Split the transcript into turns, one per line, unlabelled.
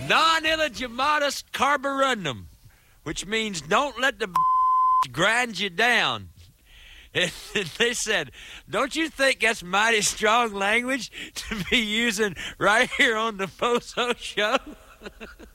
Non illegimatus carborundum, which means don't let the grind you down. And they said, don't you think that's mighty strong language to be using right here on the Bozo Show?